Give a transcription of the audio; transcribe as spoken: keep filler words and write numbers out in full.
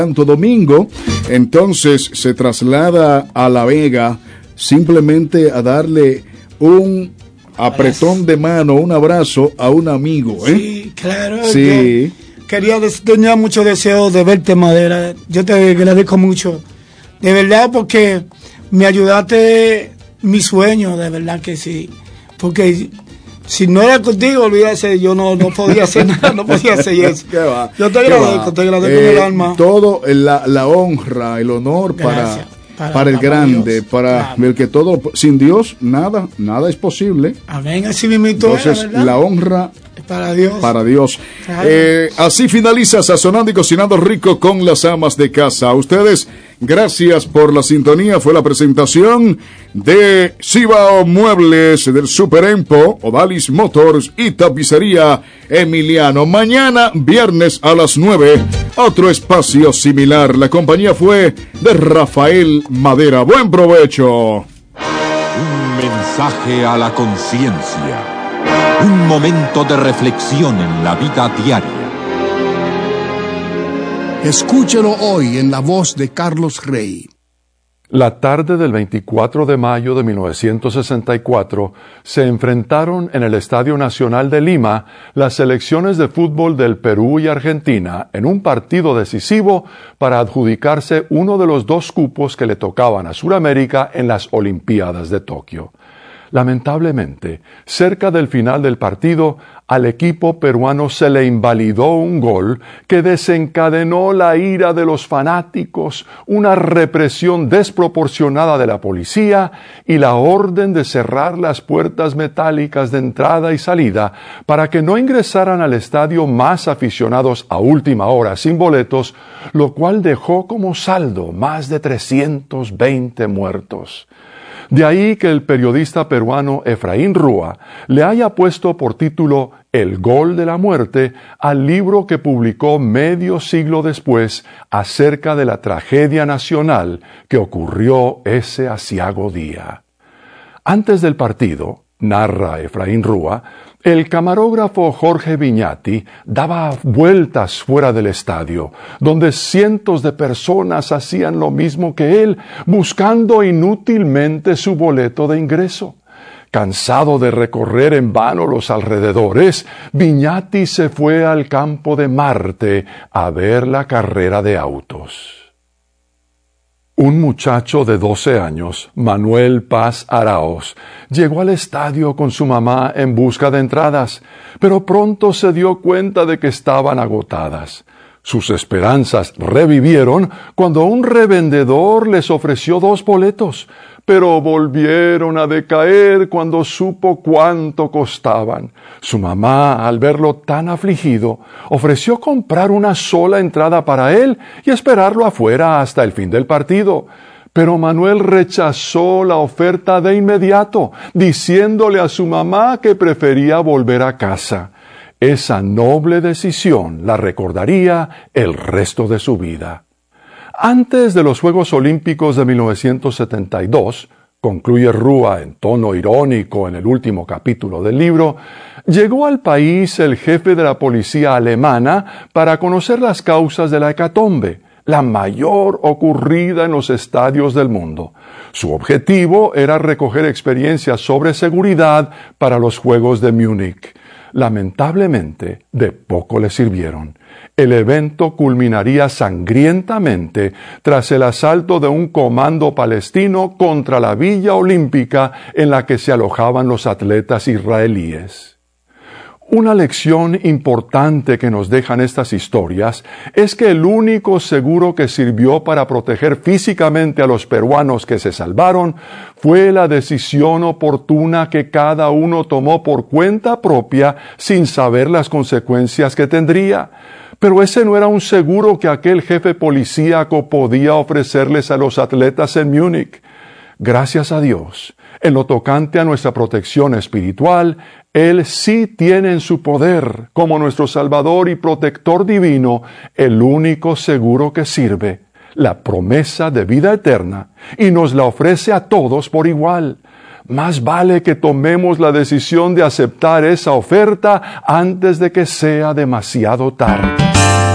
Santo Domingo, entonces se traslada a La Vega simplemente a darle un apretón de mano, un abrazo a un amigo, ¿eh? Sí, claro. Sí. Quería, tenía mucho deseo de verte, Madera. Yo te agradezco mucho, de verdad, porque me ayudaste mi sueño, de verdad que sí. Porque si no era contigo, olvídate, yo no, no podía hacer nada, no podía hacer eso. ¿Qué va? Yo te agradezco, te agradezco eh, con el alma. Todo, la, la honra, el honor para, para, para el para grande, Dios. para claro. el que todo, sin Dios, nada, nada es posible. Amén, así mismo. Entonces, ¿verdad? la honra para Dios. Para Dios. Claro. Eh, así finaliza Sazonando y Cocinando Rico con las amas de casa. A ustedes, gracias por la sintonía. Fue la presentación de Cibao Muebles, del Super Empo, Odalis Motors y Tapicería Emiliano. Mañana, viernes a las nueve, otro espacio similar. La compañía fue de Rafael Madera. Buen provecho. Un mensaje a la conciencia. Un momento de reflexión en la vida diaria. Escúchelo hoy en la voz de Carlos Rey. La tarde del veinticuatro de mayo de mil novecientos sesenta y cuatro se enfrentaron en el Estadio Nacional de Lima las selecciones de fútbol del Perú y Argentina en un partido decisivo para adjudicarse uno de los dos cupos que le tocaban a Sudamérica en las Olimpiadas de Tokio. Lamentablemente, cerca del final del partido, al equipo peruano se le invalidó un gol que desencadenó la ira de los fanáticos, una represión desproporcionada de la policía y la orden de cerrar las puertas metálicas de entrada y salida para que no ingresaran al estadio más aficionados a última hora sin boletos, lo cual dejó como saldo más de trescientos veinte muertos. De ahí que el periodista peruano Efraín Rúa le haya puesto por título El gol de la muerte al libro que publicó medio siglo después acerca de la tragedia nacional que ocurrió ese aciago día. Antes del partido, narra Efraín Rúa, el camarógrafo Jorge Viñati daba vueltas fuera del estadio, donde cientos de personas hacían lo mismo que él, buscando inútilmente su boleto de ingreso. Cansado de recorrer en vano los alrededores, Viñati se fue al campo de Marte a ver la carrera de autos. Un muchacho de doce años, Manuel Paz Araoz, llegó al estadio con su mamá en busca de entradas, pero pronto se dio cuenta de que estaban agotadas. Sus esperanzas revivieron cuando un revendedor les ofreció dos boletos, pero volvieron a decaer cuando supo cuánto costaban. Su mamá, al verlo tan afligido, ofreció comprar una sola entrada para él y esperarlo afuera hasta el fin del partido. Pero Manuel rechazó la oferta de inmediato, diciéndole a su mamá que prefería volver a casa. Esa noble decisión la recordaría el resto de su vida. Antes de los Juegos Olímpicos de mil novecientos setenta y dos, concluye Rúa en tono irónico en el último capítulo del libro, llegó al país el jefe de la policía alemana para conocer las causas de la hecatombe, la mayor ocurrida en los estadios del mundo. Su objetivo era recoger experiencias sobre seguridad para los Juegos de Múnich. Lamentablemente, de poco le sirvieron. El evento culminaría sangrientamente tras el asalto de un comando palestino contra la Villa Olímpica en la que se alojaban los atletas israelíes. Una lección importante que nos dejan estas historias es que el único seguro que sirvió para proteger físicamente a los peruanos que se salvaron fue la decisión oportuna que cada uno tomó por cuenta propia sin saber las consecuencias que tendría. Pero ese no era un seguro que aquel jefe policíaco podía ofrecerles a los atletas en Múnich. Gracias a Dios, en lo tocante a nuestra protección espiritual, Él sí tiene en su poder, como nuestro Salvador y Protector divino, el único seguro que sirve, la promesa de vida eterna, y nos la ofrece a todos por igual. Más vale que tomemos la decisión de aceptar esa oferta antes de que sea demasiado tarde.